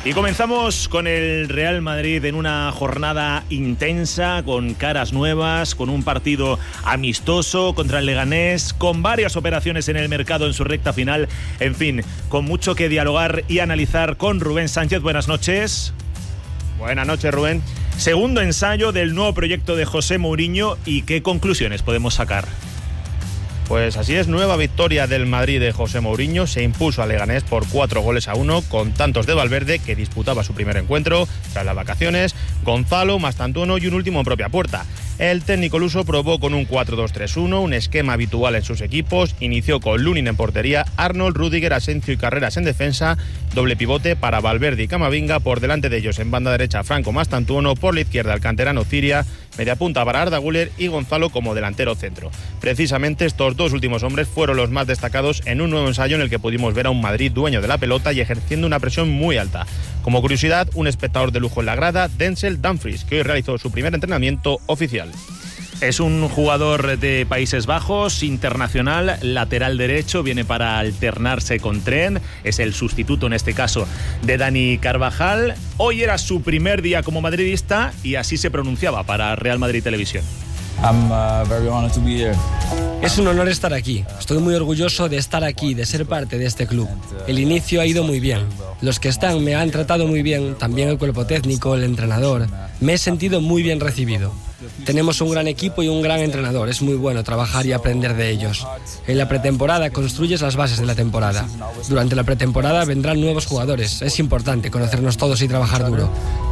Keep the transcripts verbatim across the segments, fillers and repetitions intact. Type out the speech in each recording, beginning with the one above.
Y comenzamos con el Real Madrid en una jornada intensa, con caras nuevas, con un partido amistoso contra el Leganés, con varias operaciones en el mercado en su recta final. En fin, con mucho que dialogar y analizar con Rubén Sánchez. Buenas noches. Buenas noches, Rubén. Segundo ensayo del nuevo proyecto de José Mourinho, ¿y qué conclusiones podemos sacar? Pues así es, nueva victoria del Madrid de José Mourinho. Se impuso al Leganés por cuatro goles a uno, con tantos de Valverde, que disputaba su primer encuentro tras las vacaciones, Gonzalo, Mastantuono y un último en propia puerta. El técnico luso probó con un cuatro dos tres uno, un esquema habitual en sus equipos. Inició con Lunin en portería, Arnold, Rüdiger, Asensio y Carreras en defensa. Doble pivote para Valverde y Camavinga. Por delante de ellos en banda derecha Franco Mastantuono. Por la izquierda el canterano Ciria. Media punta para Arda Güler y Gonzalo como delantero centro. Precisamente estos dos últimos hombres fueron los más destacados en un nuevo ensayo en el que pudimos ver a un Madrid dueño de la pelota y ejerciendo una presión muy alta. Como curiosidad, un espectador de lujo en la grada, Denzel Dumfries, que hoy realizó su primer entrenamiento oficial. Es un jugador de Países Bajos, internacional, lateral derecho, viene para alternarse con Trent, es el sustituto en este caso de Dani Carvajal. Hoy era su primer día como madridista y así se pronunciaba para Real Madrid Televisión. I'm, uh, very honored to be here. Es un honor estar aquí. Estoy muy orgulloso de estar aquí, de ser parte de este club. El inicio ha ido muy bien. Los que están me han tratado muy bien, también el cuerpo técnico, el entrenador. Me he sentido muy bien recibido. Tenemos un gran equipo y un gran entrenador. Es muy bueno trabajar y aprender de ellos. En la pretemporada construyes las bases de la temporada. Durante la pretemporada vendrán nuevos jugadores. Es importante conocernos todos y trabajar duro.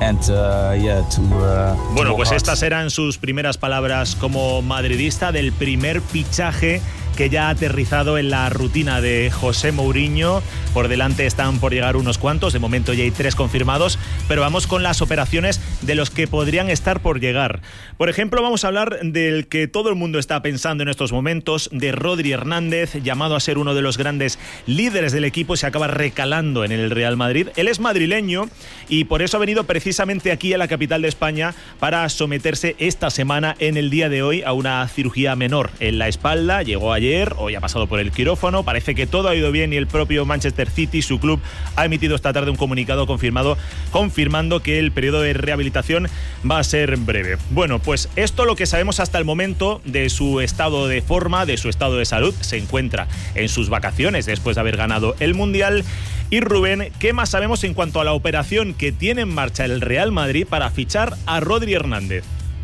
Bueno, pues estas eran sus primeras palabras como madridista del primer fichaje que ya ha aterrizado en la rutina de José Mourinho. Por delante están por llegar unos cuantos, de momento ya hay tres confirmados, pero vamos con las operaciones de los que podrían estar por llegar. Por ejemplo, vamos a hablar del que todo el mundo está pensando en estos momentos, de Rodri Hernández, llamado a ser uno de los grandes líderes del equipo, se acaba recalando en el Real Madrid. Él es madrileño y por eso ha venido precisamente aquí a la capital de España para someterse esta semana, en el día de hoy, a una cirugía menor en la espalda. Llegó ayer, hoy ha pasado por el quirófano, parece que todo ha ido bien y el propio Manchester City, su club, ha emitido esta tarde un comunicado confirmado, confirmando que el periodo de rehabilitación va a ser breve. Bueno, pues esto lo que sabemos hasta el momento de su estado de forma, de su estado de salud. Se encuentra en sus vacaciones después de haber ganado el Mundial. Y Rubén, ¿qué más sabemos en cuanto a la operación que tiene en marcha el Real Madrid para fichar a Rodri Hernández?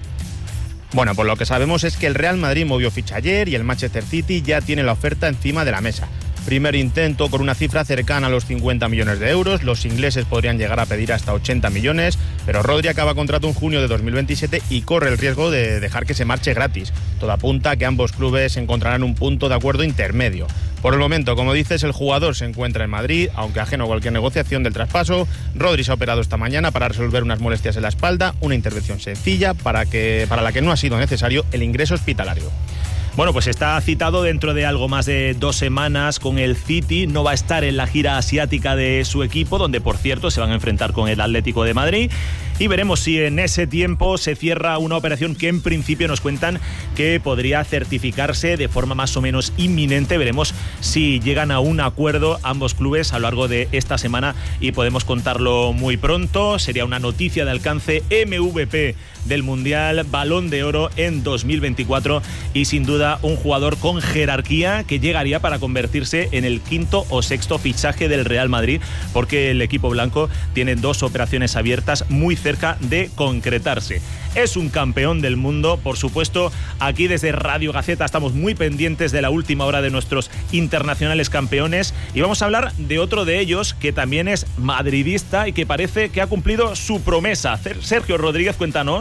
Bueno, pues lo que sabemos es que el Real Madrid movió ficha ayer y el Manchester City ya tiene la oferta encima de la mesa. Primer intento con una cifra cercana a los cincuenta millones de euros. Los ingleses podrían llegar a pedir hasta ochenta millones, pero Rodri acaba contrato en junio de dos mil veintisiete y corre el riesgo de dejar que se marche gratis. Todo apunta a que ambos clubes encontrarán un punto de acuerdo intermedio. Por el momento, como dices, el jugador se encuentra en Madrid, aunque ajeno a cualquier negociación del traspaso. Rodri se ha operado esta mañana para resolver unas molestias en la espalda, una intervención sencilla para, que, para la que no ha sido necesario el ingreso hospitalario. Bueno, pues está citado dentro de algo más de dos semanas con el City. No va a estar en la gira asiática de su equipo, donde, por cierto, se van a enfrentar con el Atlético de Madrid. Y veremos si en ese tiempo se cierra una operación que en principio nos cuentan que podría certificarse de forma más o menos inminente. Veremos si llegan a un acuerdo ambos clubes a lo largo de esta semana y podemos contarlo muy pronto. Sería una noticia de alcance, M V P del Mundial, Balón de Oro en dos mil veinticuatro y sin duda un jugador con jerarquía que llegaría para convertirse en el quinto o sexto fichaje del Real Madrid, porque el equipo blanco tiene dos operaciones abiertas muy cerca de concretarse. Es un campeón del mundo, por supuesto. Aquí desde Radio Gaceta estamos muy pendientes de la última hora de nuestros internacionales campeones y vamos a hablar de otro de ellos que también es madridista y que parece que ha cumplido su promesa. Sergio Rodríguez, cuéntanos.